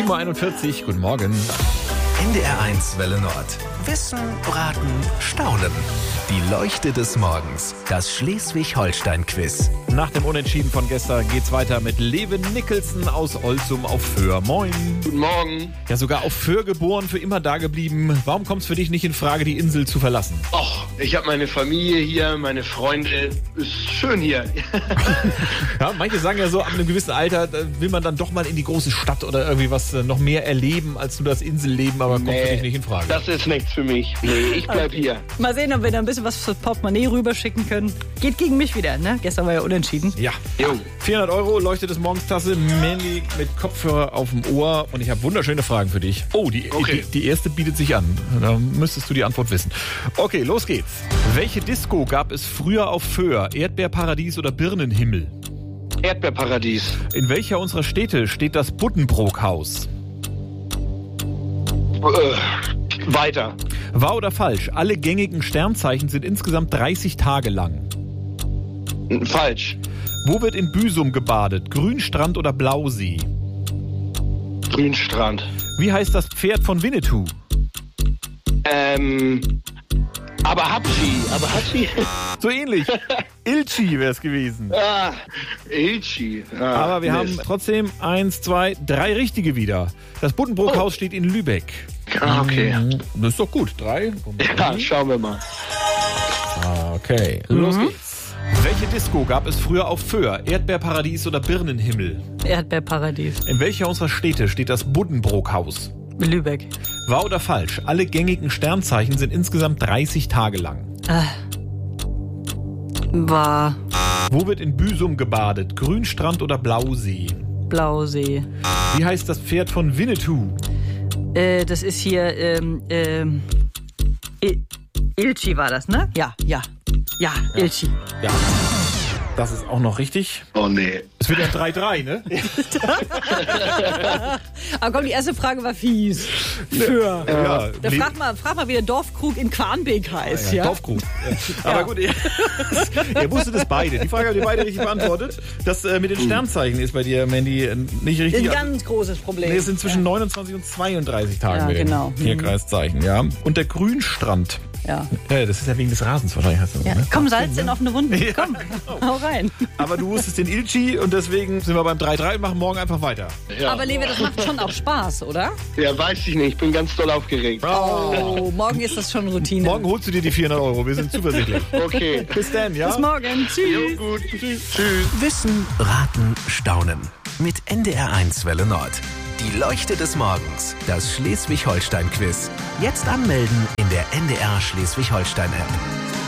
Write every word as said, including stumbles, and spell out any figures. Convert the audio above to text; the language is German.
sieben Uhr einundvierzig, guten Morgen. N D R eins Welle Nord. Wissen, Raten, Staunen. Die Leuchte des Morgens. Das Schleswig-Holstein-Quiz. Nach dem Unentschieden von gestern geht's weiter mit Leven Nicholson aus Olzum auf Föhr. Moin. Guten Morgen. Ja, sogar auf Föhr geboren, für immer da geblieben. Warum kommt es für dich nicht in Frage, die Insel zu verlassen? Och, ich habe meine Familie hier, meine Freunde. Ist schön hier. Ja, manche sagen ja so, ab einem gewissen Alter will man dann doch mal in die große Stadt oder irgendwie was noch mehr erleben als nur das Inselleben, aber kommt für dich nicht in Frage. Das ist nichts für mich. Nee, ich bleib hier. Mal sehen, ob wir da ein bisschen was fürs Portemonnaie rüberschicken können. Geht gegen mich wieder, ne? Gestern war ja unentschieden. Ja. Jo. vierhundert Euro, Leuchte des Morgenstasse, Mandy mit Kopfhörer auf dem Ohr und ich habe wunderschöne Fragen für dich. Oh, die, Okay. die, die erste bietet sich an. Da müsstest du die Antwort wissen. Okay, los geht's. Welche Disco gab es früher auf Föhr? Erdbeerparadies oder Birnenhimmel? Erdbeerparadies. In welcher unserer Städte steht das Buddenbrook-Haus? Äh, weiter. Wahr oder falsch? Alle gängigen Sternzeichen sind insgesamt dreißig Tage lang. Falsch. Wo wird in Büsum gebadet? Grünstrand oder Blausee? Grünstrand. Wie heißt das Pferd von Winnetou? Ähm, aber Hatschi. Aber Hatschi. So ähnlich. Ilchi wäre es gewesen. Ah, Ilchi. Ah, Aber wir Mist. haben trotzdem eins, zwei, drei richtige wieder. Das Buddenbrook-Haus steht in Lübeck. Ah, okay. Das ist doch gut. Drei. Ja, schauen wir mal. Okay, los geht's. Welche Disco gab es früher auf Föhr? Erdbeerparadies oder Birnenhimmel? Erdbeerparadies. In welcher unserer Städte steht das Buddenbrook-Haus? Lübeck. Wahr oder falsch? Alle gängigen Sternzeichen sind insgesamt dreißig Tage lang. Äh. War Wo wird in Büsum gebadet? Grünstrand oder Blausee? Blausee. Wie heißt das Pferd von Winnetou? Äh, das ist hier, ähm, ähm, Il- Ilchi war das, ne? Ja, ja. Ja, Ilchi. Ja. Das ist auch noch richtig. Oh, nee. Es wird ja drei drei, ne? Aber komm, die erste Frage war fies. Für. Ja, Da Le- frag mal, frag mal, wie der Dorfkrug in Quarnbeek heißt, ja? Ja, Dorfkrug. Aber gut, ihr, ihr wusstet es beide. Die Frage habt ihr beide richtig beantwortet. Das äh, mit den Sternzeichen ist bei dir, Mandy, äh, nicht richtig. Ein ganz großes Problem. Nee, es sind zwischen neunundzwanzig und zweiunddreißig Tagen Ja, mit den genau. Tierkreiszeichen, ja. Und der Grünstrand. Ja. Ja, das ist ja wegen des Rasens wahrscheinlich. Hast du, Ja. ne? Komm, Salz in offene Wunden. Ja, Komm, genau. hau rein. Aber du wusstest den Ilchi und deswegen sind wir beim drei drei und machen morgen einfach weiter. Ja. Aber Lewe, das macht schon auch Spaß, oder? Ja, weiß ich nicht. Ich bin ganz doll aufgeregt. Oh, morgen ist das schon Routine. Morgen holst du dir die vierhundert Euro. Wir sind zuversichtlich. Okay. Bis dann, ja? Bis morgen. Tschüss. Jo, gut. Tschüss. Wissen, Raten, Staunen. Mit N D R eins Welle Nord. Die Leuchte des Morgens. Das Schleswig-Holstein-Quiz. Jetzt anmelden in der N D R Schleswig-Holstein-App.